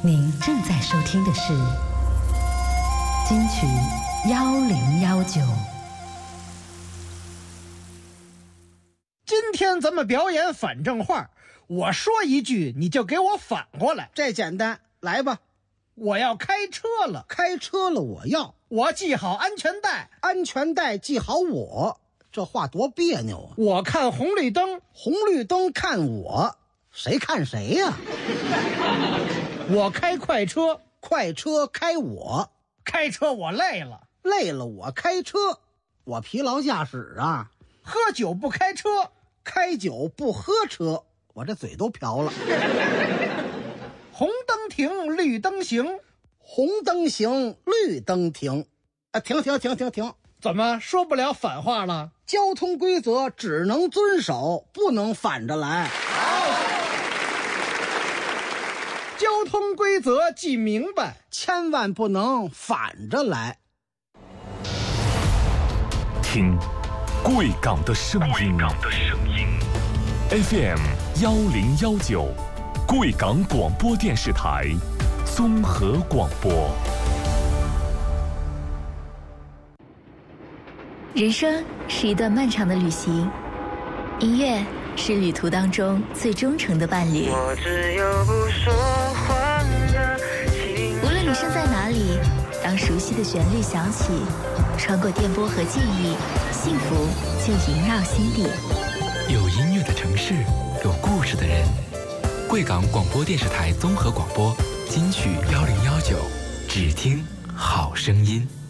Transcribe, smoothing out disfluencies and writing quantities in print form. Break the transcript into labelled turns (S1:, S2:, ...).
S1: 您正在收听的是金曲1019。
S2: 今天咱们表演反正话，我说一句你就给我反过来。
S3: 这简单，来吧。
S2: 我要开车了，
S3: 开车了，
S2: 我系好安全带，
S3: 安全带系好我。这话多别扭啊！
S2: 我看红绿灯，
S3: 红绿灯看我，谁看谁呀？
S2: 我开快车，
S3: 快车开我，
S2: 开车我累了，
S3: 累了我开车，我疲劳驾驶啊。
S2: 喝酒不开车，
S3: 开酒不喝车，我这嘴都瓢了。
S2: 红灯停，绿灯行，
S3: 红灯行，绿灯停。停！
S2: 怎么说不了反话了？
S3: 交通规则只能遵守，不能反着来。
S2: 交通规则记明白，
S3: 千万不能反着来。
S4: 听贵港的声音，FM 1019，贵港广播电视台综合广播。
S5: 人生是一段漫长的旅行，音乐是旅途当中最忠诚的伴侣。
S6: 我只有不说话的情
S5: 无论你身在哪里，当熟悉的旋律响起，穿过电波和记忆，幸福就萦绕心底。
S7: 有音乐的城市，有故事的人。贵港广播电视台综合广播金曲1019，只听好声音。